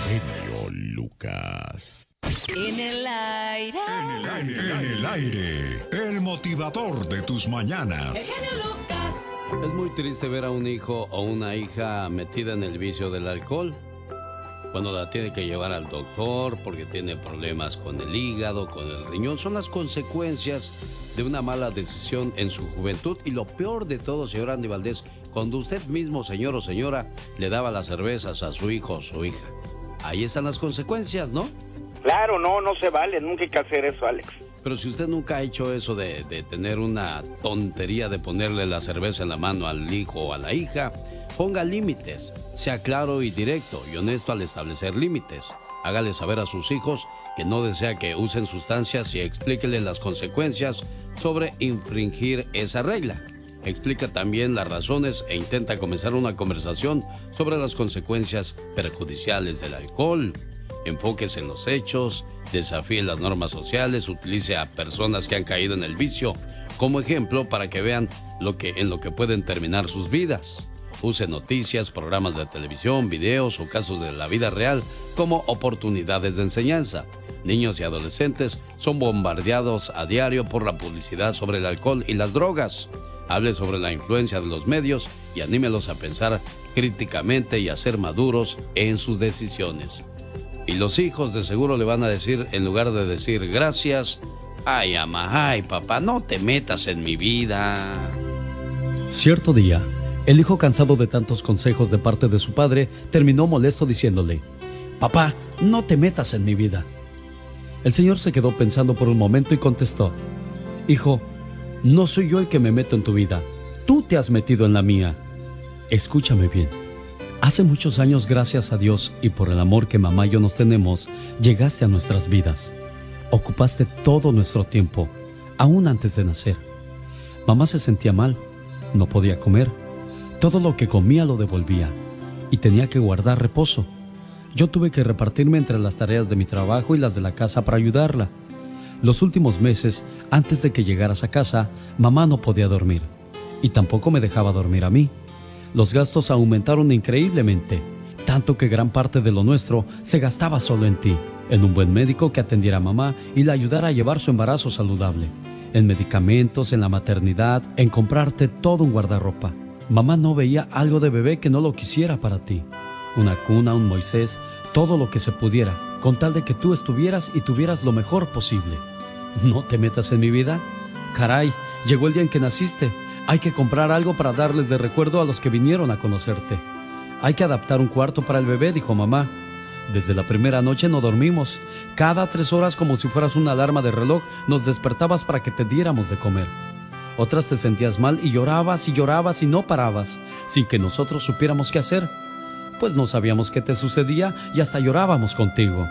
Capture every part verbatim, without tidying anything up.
genio Lucas. En el aire. En el aire. En el aire. El motivador de tus mañanas. El genio Lucas. Es muy triste ver a un hijo o una hija metida en el vicio del alcohol. Cuando la tiene que llevar al doctor porque tiene problemas con el hígado, con el riñón, son las consecuencias de una mala decisión en su juventud. Y lo peor de todo, señor Andy Valdés, cuando usted mismo, señor o señora, le daba las cervezas a su hijo o su hija. Ahí están las consecuencias, ¿no? Claro, no, no se vale, nunca hay que hacer eso, Alex. Pero si usted nunca ha hecho eso de, de tener una tontería de ponerle la cerveza en la mano al hijo o a la hija, ponga límites, sea claro y directo y honesto al establecer límites. Hágale saber a sus hijos que no desea que usen sustancias y explíquele las consecuencias sobre infringir esa regla. Explica también las razones e intenta comenzar una conversación sobre las consecuencias perjudiciales del alcohol. Enfóquese en los hechos, desafíe las normas sociales, utilice a personas que han caído en el vicio como ejemplo para que vean lo que, en lo que pueden terminar sus vidas. Use noticias, programas de televisión, videos o casos de la vida real como oportunidades de enseñanza. Niños y adolescentes son bombardeados a diario por la publicidad sobre el alcohol y las drogas. Hable sobre la influencia de los medios y anímelos a pensar críticamente y a ser maduros en sus decisiones. Y los hijos de seguro le van a decir, en lugar de decir gracias, ay, mamá, ay, papá, no te metas en mi vida. Cierto día, el hijo, cansado de tantos consejos de parte de su padre, terminó molesto diciéndole: papá, no te metas en mi vida. El señor se quedó pensando por un momento y contestó: hijo, no soy yo el que me meto en tu vida, tú te has metido en la mía. Escúchame bien. Hace muchos años, gracias a Dios y por el amor que mamá y yo nos tenemos, llegaste a nuestras vidas. Ocupaste todo nuestro tiempo, aún antes de nacer. Mamá se sentía mal, no podía comer. Todo lo que comía lo devolvía y tenía que guardar reposo. Yo tuve que repartirme entre las tareas de mi trabajo y las de la casa para ayudarla. Los últimos meses, antes de que llegaras a casa, mamá no podía dormir y tampoco me dejaba dormir a mí. Los gastos aumentaron increíblemente, tanto que gran parte de lo nuestro se gastaba solo en ti, en un buen médico que atendiera a mamá y la ayudara a llevar su embarazo saludable, en medicamentos, en la maternidad, en comprarte todo un guardarropa. Mamá no veía algo de bebé que no lo quisiera para ti. Una cuna, un Moisés, todo lo que se pudiera, con tal de que tú estuvieras y tuvieras lo mejor posible. ¿No te metas en mi vida? Caray, llegó el día en que naciste. Hay que comprar algo para darles de recuerdo a los que vinieron a conocerte. Hay que adaptar un cuarto para el bebé, dijo mamá. Desde la primera noche no dormimos. Cada tres horas, como si fueras una alarma de reloj, nos despertabas para que te diéramos de comer. Otras te sentías mal y llorabas y llorabas y no parabas, sin que nosotros supiéramos qué hacer. Pues no sabíamos qué te sucedía y hasta llorábamos contigo.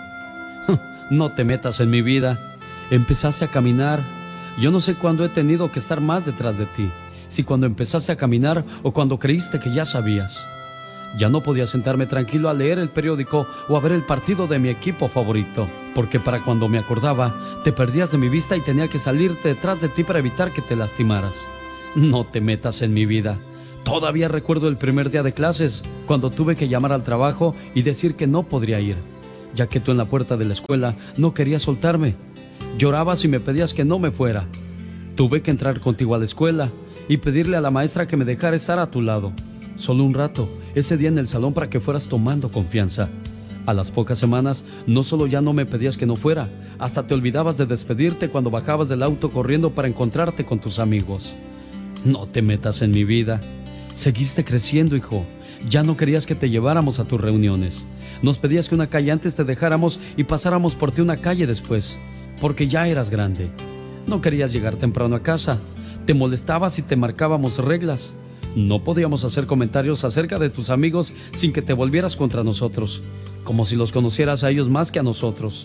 No te metas en mi vida. Empezaste a caminar. Yo no sé cuándo he tenido que estar más detrás de ti. Si cuando empezaste a caminar o cuando creíste que ya sabías. Ya no podía sentarme tranquilo a leer el periódico o a ver el partido de mi equipo favorito, porque para cuando me acordaba, te perdías de mi vista y tenía que salirte detrás de ti para evitar que te lastimaras. No te metas en mi vida. Todavía recuerdo el primer día de clases, cuando tuve que llamar al trabajo y decir que no podría ir, ya que tú en la puerta de la escuela no querías soltarme. Llorabas y me pedías que no me fuera. Tuve que entrar contigo a la escuela y pedirle a la maestra que me dejara estar a tu lado, solo un rato, ese día en el salón, para que fueras tomando confianza. A las pocas semanas, no solo ya no me pedías que no fuera, hasta te olvidabas de despedirte cuando bajabas del auto corriendo para encontrarte con tus amigos. No te metas en mi vida. Seguiste creciendo, hijo. Ya no querías que te lleváramos a tus reuniones. Nos pedías que una calle antes te dejáramos y pasáramos por ti una calle después, porque ya eras grande. No querías llegar temprano a casa. Te molestabas y te marcábamos reglas. No podíamos hacer comentarios acerca de tus amigos sin que te volvieras contra nosotros, como si los conocieras a ellos más que a nosotros.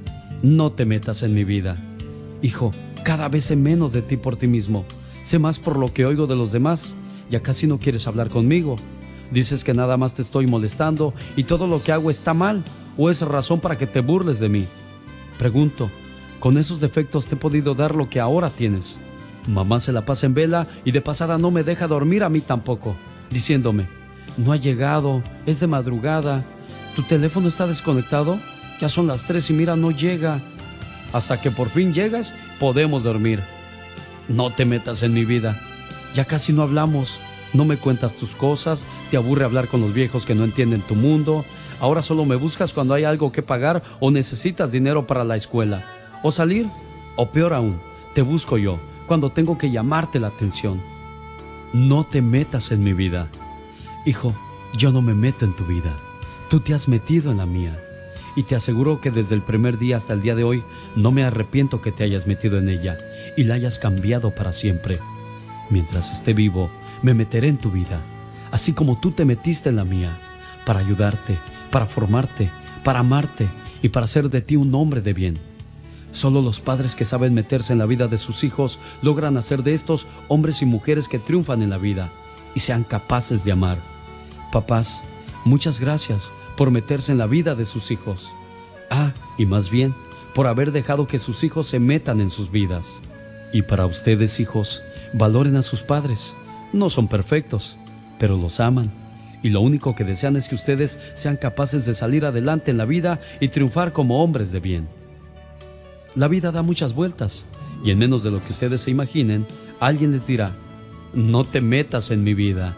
No te metas en mi vida. Hijo, cada vez sé menos de ti por ti mismo. Sé más por lo que oigo de los demás. Ya casi no quieres hablar conmigo. Dices que nada más te estoy molestando y todo lo que hago está mal, o es razón para que te burles de mí. Pregunto, ¿con esos defectos te he podido dar lo que ahora tienes? Mamá se la pasa en vela y de pasada no me deja dormir a mí tampoco, diciéndome: no ha llegado, es de madrugada, ¿Tu teléfono está desconectado? Ya son las tres y mira, no llega. Hasta que por fin llegas, podemos dormir. No te metas en mi vida. Ya casi no hablamos. No me cuentas tus cosas, te aburre hablar con los viejos que no entienden tu mundo. Ahora solo me buscas cuando hay algo que pagar o necesitas dinero para la escuela. O salir, o peor aún, te busco yo cuando tengo que llamarte la atención. No te metas en mi vida. Hijo, yo no me meto en tu vida. Tú te has metido en la mía. Y te aseguro que desde el primer día hasta el día de hoy no me arrepiento que te hayas metido en ella y la hayas cambiado para siempre. Mientras esté vivo, me meteré en tu vida, así como tú te metiste en la mía, para ayudarte, para formarte, para amarte y para hacer de ti un hombre de bien. Solo los padres que saben meterse en la vida de sus hijos logran hacer de estos hombres y mujeres que triunfan en la vida y sean capaces de amar. Papás, muchas gracias por meterse en la vida de sus hijos. Ah, y más bien, por haber dejado que sus hijos se metan en sus vidas. Y para ustedes, hijos, valoren a sus padres. No son perfectos, pero los aman. Y lo único que desean es que ustedes sean capaces de salir adelante en la vida y triunfar como hombres de bien. La vida da muchas vueltas, y en menos de lo que ustedes se imaginen, alguien les dirá, no te metas en mi vida.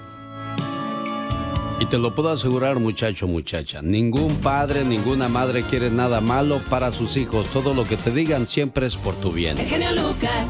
Y te lo puedo asegurar, muchacho, muchacha, ningún padre, ninguna madre quiere nada malo para sus hijos. Todo lo que te digan siempre es por tu bien. El genio Lucas.